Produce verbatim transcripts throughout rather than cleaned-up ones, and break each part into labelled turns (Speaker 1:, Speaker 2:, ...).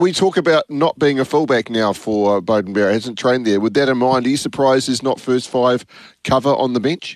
Speaker 1: We talk about not being a fullback now for uh, Beauden Barrett. Hasn't trained there. With that in mind, are you surprised there's not first five cover on the bench?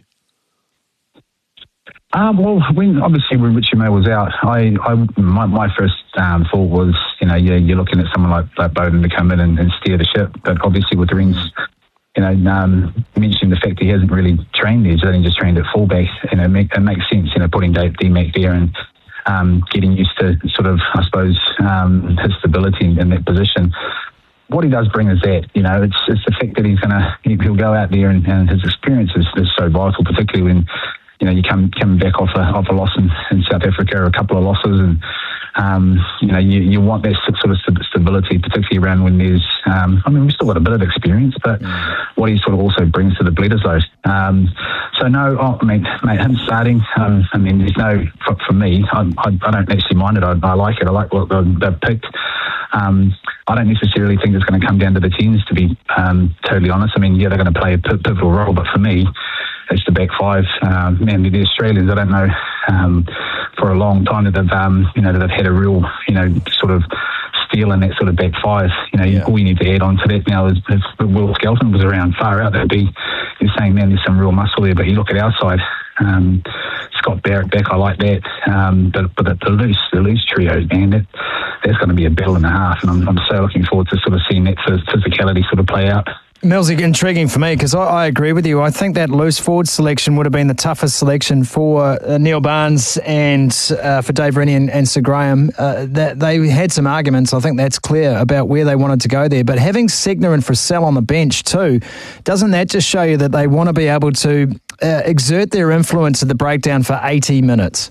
Speaker 2: Uh, well, when obviously when Richie May was out, I, I my, my first um, thought was, you know, yeah, you're looking at someone like, like Beauden to come in and, and steer the ship. But obviously with the rings, you know, um, mentioning the fact that he hasn't really trained there, he's only just trained at fullback, you know, make, it makes sense, you know, putting D-Mac there and um, getting used to sort of, I suppose, um, his stability in, in that position. What he does bring is that, you know, it's, it's the fact that he's going to, he'll go out there and, and his experience is, is so vital, particularly when, you know, you come coming back off a off a loss in, in South Africa, or a couple of losses, and um, you know, you, you want that sort of stability, particularly around when there's. Um, I mean, we've still got a bit of experience, but mm. what he sort of also brings to the Bledisloe. Um, so no, oh, I mean, mate, him starting. Um, I mean, there's no for, for me. I, I, I don't actually mind it. I, I like it. I like what they've picked. Um, I don't necessarily think it's going to come down to the tens, to be um, totally honest. I mean, yeah, they're going to play a pivotal role, but for me, it's the back five. Um, man, the Australians, I don't know, um, for a long time that they've, um, you know, that they've had a real, you know, sort of steal in that sort of back five. You know, yeah. all you need to add on to that now is if Will Skelton was around far out, that'd be, you're saying, man, there's some real muscle there. But you look at our side, um, Scott Barrett back, I like that. Um, but but the, the loose, the loose trio, man, that, that's going to be a battle and a half. And I'm, I'm so looking forward to sort of seeing that physicality sort of play out.
Speaker 3: Millsy, intriguing for me because I, I agree with you. I think that loose forward selection would have been the toughest selection for uh, Neil Barnes and uh, for Dave Rennie and, and Sir Graham. Uh, that they had some arguments, I think that's clear, about where they wanted to go there. But having Segner and Frisell on the bench too, doesn't that just show you that they want to be able to uh, exert their influence at the breakdown for eighty minutes?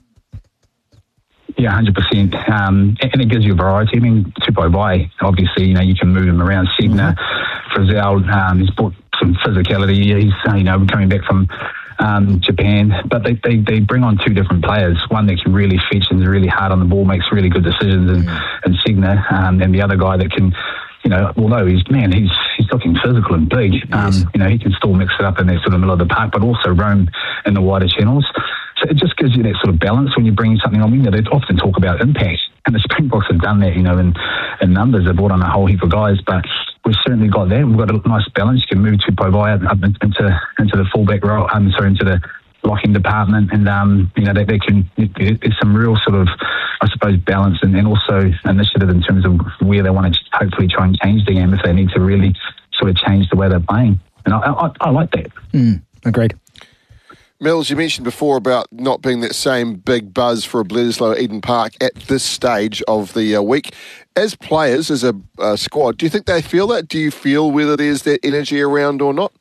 Speaker 2: Yeah, one hundred percent. Um, and it gives you variety. I mean, Tupoivaea, obviously, you know, you can move him around. Segner, Frisell, um, he's brought some physicality. He's, uh, you know, coming back from um, Japan. But they, they, they bring on two different players. One that can really fetch and is really hard on the ball, makes really good decisions, and, and Segner, um, and the other guy that can, you know, although he's, man, he's he's looking physical and big, um, yes. you know, he can still mix it up in that sort of middle of the park, but also roam in the wider channels. So it just gives you that sort of balance when you're bringing something on. You know, they often talk about impact, and the Springboks have done that, you know, in, in numbers. They've brought on a whole heap of guys, but we've certainly got that. We've got a nice balance. You can move Tupoivaea up into into the fullback role, um, sorry, into the locking department, and um, you know, they, they can. There's some real sort of, I suppose, balance and, and also initiative in terms of where they want to hopefully try and change the game if they need to really sort of change the way they're playing. And I, I, I like that.
Speaker 3: Mm, agreed.
Speaker 1: Mills, you mentioned before about not being that same big buzz for a Bledisloe Eden Park at this stage of the uh, week. As players, as a uh, squad, do you think they feel that? Do you feel whether there's that energy around or not?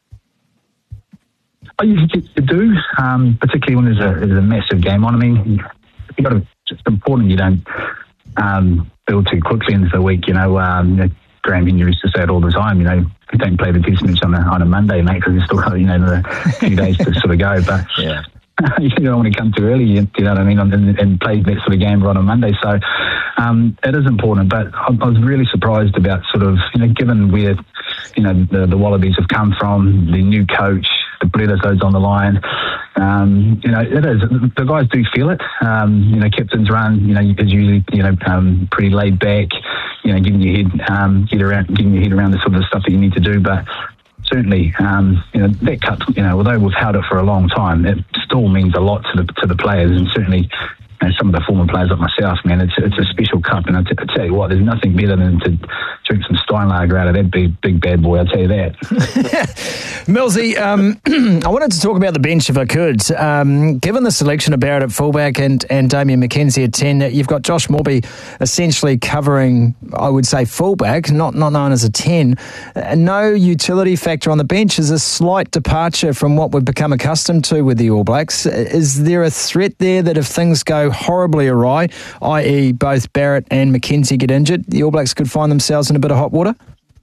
Speaker 2: Oh, you, you do, um, particularly when there's a, there's a massive game on. I mean, you got to, it's important you don't um, build too quickly into the week. You know, um, you know Graham Hinya used to say it all the time, you know, you don't play the test match on a, on a Monday, mate, because you've still got, you know, a few days to sort of go. But yeah. you don't want to come too early, you know what I mean, and, and play that sort of game right on Monday. So um, it is important. But I, I was really surprised about sort of, you know, given where, you know, the, the Wallabies have come from, the new coach, the Bledisloe's on the line. Um, you know, it is. The guys do feel it. Um, you know, captain's run, you know, is usually, you know, um, pretty laid back, you know, giving your head, um, get around, getting your head around the sort of stuff that you need to do. But certainly, um, you know, that cut, you know, although we've held it for a long time, it still means a lot to the to the players, and certainly, you know, some of the former players like myself, man, it's it's a special cup, and I, t- I tell you what, there's nothing better than to drink some Steinlager out of that big big bad boy. I'll tell you that.
Speaker 3: Millsy, um, I wanted to talk about the bench if I could. Um, given the selection of Barrett at fullback and, and Damian McKenzie at ten, you've got Josh Morby essentially covering, I would say, fullback, not not known as a ten. Uh, no utility factor on the bench is a slight departure from what we've become accustomed to with the All Blacks. Is there a threat there that if things go horribly awry, that is both Barrett and McKenzie get injured, the All Blacks could find themselves in a bit of hot water?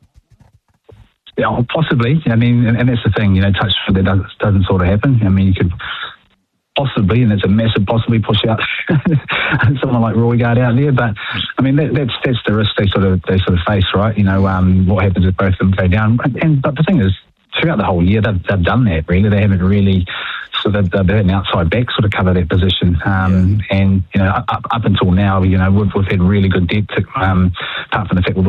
Speaker 2: Yeah, possibly. I mean, and, and that's the thing, you know, touch that doesn't, doesn't sort of happen. I mean, you could possibly, and it's a massive possibly, push out someone like Roigard out there. But I mean, that, that's that's the risk they sort of they sort of face, right? You know, um, what happens if both of them go down? And but the thing is, throughout the whole year, they've, they've done that. Really, they haven't really so they've, they've had an outside back sort of cover that position. Um, yeah. And, you know, up, up until now, you know, we've, we've had really good depth, um, apart from the fact we've